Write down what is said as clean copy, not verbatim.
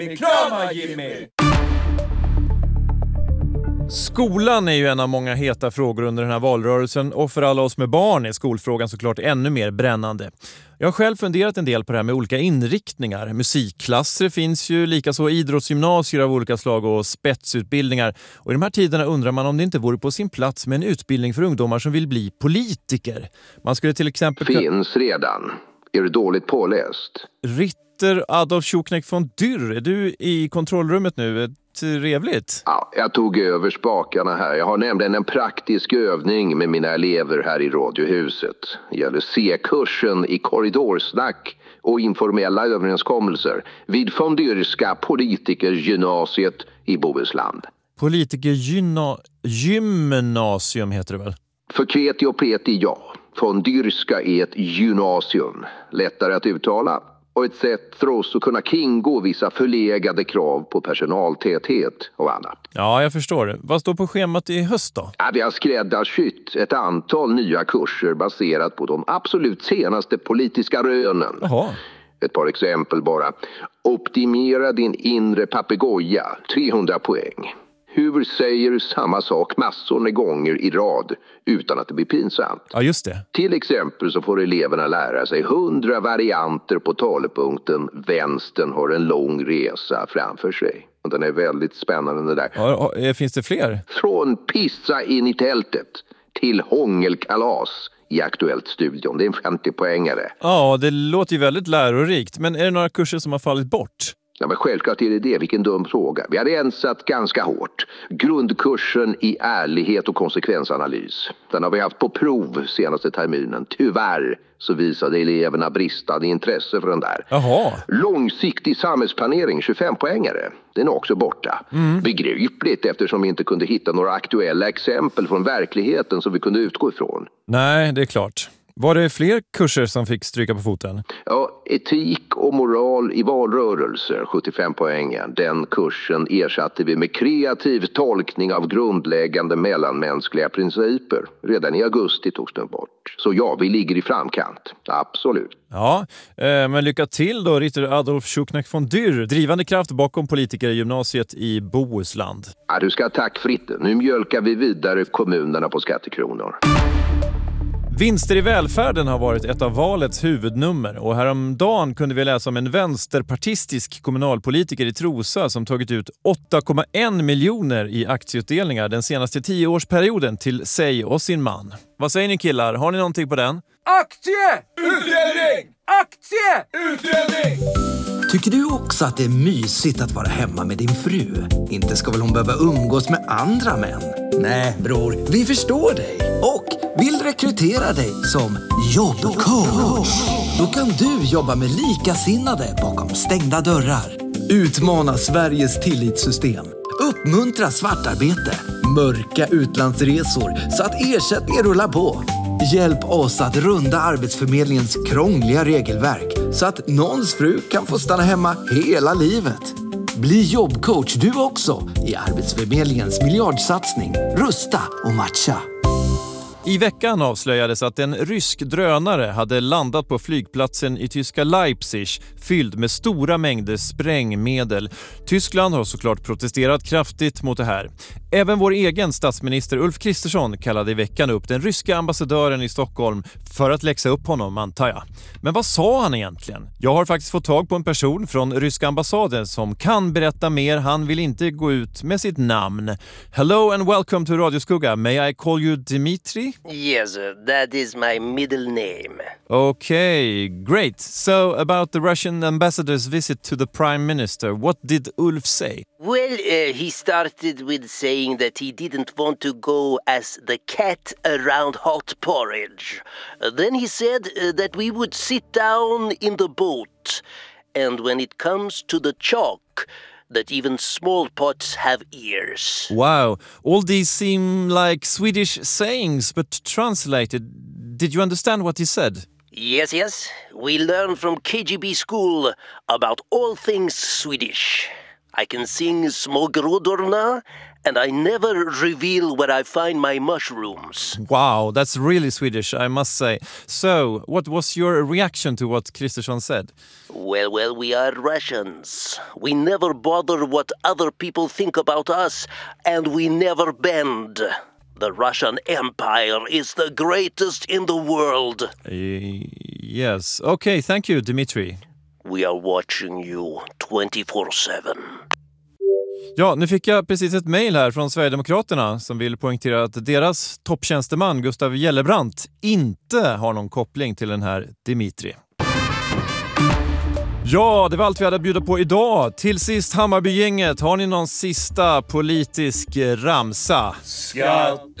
Krama Jimmy! Skolan är ju en av många heta frågor under den här valrörelsen och för alla oss med barn är skolfrågan såklart ännu mer brännande. Jag har själv funderat en del på det här med olika inriktningar. Musikklasser finns ju, likaså idrottsgymnasier av olika slag och spetsutbildningar. Och i de här tiderna undrar man om det inte vore på sin plats med en utbildning för ungdomar som vill bli politiker. Man skulle till exempel... Finns redan. Är du dåligt påläst? Ritter Adolf Schucknecht von Dürr, är du i kontrollrummet nu? Trevligt. Ja, jag tog över spakarna här. Jag har nämligen en praktisk övning med mina elever här i Radiohuset. Det gäller C-kursen i korridorsnack och informella överenskommelser vid von Dürrska politikergymnasiet i Bohuslän. Politikergymnasium heter det väl? För kreti och pleti ja. Von Dürrska är ett gymnasium. Lättare att uttala. Och ett sätt för oss att kunna kringgå vissa förlegade krav på personaltäthet och annat. Ja, jag förstår. Vad står på schemat i höst då? Ja, vi har skräddarsytt ett antal nya kurser baserat på de absolut senaste politiska rönen. Jaha. Ett par exempel bara. Optimera din inre papegoja, 300 poäng. Hur säger samma sak massor med gånger i rad utan att det blir pinsamt? Ja, just det. Till exempel så får eleverna lära sig 100 varianter på talepunkten vänstern har en lång resa framför sig. Och den är väldigt spännande där. Ja, finns det fler? Från pissa in i tältet till hångelkalas i Aktuellt studion. Det är en 50-poängare. Ja, det låter ju väldigt lärorikt. Men är det några kurser som har fallit bort? Ja, men självklart är det. Vilken dum fråga. Vi hade ensat ganska hårt. Grundkursen i ärlighet och konsekvensanalys. Den har vi haft på prov senaste terminen. Tyvärr så visade eleverna bristande intresse för den där. Jaha. Långsiktig samhällsplanering, 25-poängare. Den är också borta. Begripligt eftersom vi inte kunde hitta några aktuella exempel från verkligheten som vi kunde utgå ifrån. Nej, det är klart. Var det fler kurser som fick stryka på foten? Ja, etik och moral i valrörelser, 75 poängen. Den kursen ersatte vi med kreativ tolkning av grundläggande mellanmänskliga principer. Redan i augusti togs den bort. Så ja, vi ligger i framkant. Absolut. Ja, men lycka till då, Ritter Adolf Schucknecht von Dürr, drivande kraft bakom politikergymnasiet i Bohuslän. Ja, du ska ha tack Fritte. Nu mjölkar vi vidare kommunerna på skattekronor. Vinster i välfärden har varit ett av valets huvudnummer och häromdagen kunde vi läsa om en vänsterpartistisk kommunalpolitiker i Trosa som tagit ut 8,1 miljoner i aktieutdelningar den senaste 10-årsperioden till sig och sin man. Vad säger ni killar? Har ni någonting på den? Aktieutdelning! Aktieutdelning! Tycker du också att det är mysigt att vara hemma med din fru? Inte ska väl hon behöva umgås med andra män? Nej, bror, vi förstår dig. Och vill rekrytera dig som jobbcoach. Då kan du jobba med likasinnade bakom stängda dörrar. Utmana Sveriges tillitssystem. Uppmuntra svartarbete. Mörka utlandsresor så att ersättningen rullar på. Hjälp oss att runda Arbetsförmedlingens krångliga regelverk så att någons fru kan få stanna hemma hela livet. Bli jobbcoach du också i Arbetsförmedlingens miljardsatsning Rusta och matcha. I veckan avslöjades att en rysk drönare hade landat på flygplatsen i tyska Leipzig fylld med stora mängder sprängmedel. Tyskland har såklart protesterat kraftigt mot det här. Även vår egen statsminister Ulf Kristersson kallade i veckan upp den ryska ambassadören i Stockholm för att läxa upp honom, antar jag. Men vad sa han egentligen? Jag har faktiskt fått tag på en person från ryska ambassaden som kan berätta mer. Han vill inte gå ut med sitt namn. Hello and welcome to Radio Skugga. May I call you Dimitri? Yes, that is my middle name. Okay, great. So about the Russian ambassador's visit to the Prime Minister, what did Ulf say? Well, he started with saying that he didn't want to go as the cat around hot porridge. Then he said that we would sit down in the boat. And when it comes to the chalk, that even small pots have ears. Wow, all these seem like Swedish sayings, but translated. Did you understand what he said? Yes. We learn from KGB school about all things Swedish. I can sing Små grodorna And I never reveal where I find my mushrooms. Wow, that's really Swedish, I must say. So, what was your reaction to what Kristersson said? Well, we are Russians. We never bother what other people think about us, and we never bend. The Russian Empire is the greatest in the world. Yes. Okay, thank you, Dmitry. We are watching you 24/7. Ja, nu fick jag precis ett mejl här från Sverigedemokraterna som vill poängtera att deras topptjänsteman Gustav Gellebrandt inte har någon koppling till den här Dmitry. Ja, det var allt vi hade att bjuda på idag. Till sist, Hammarbygänget, har ni någon sista politisk ramsa? Skatt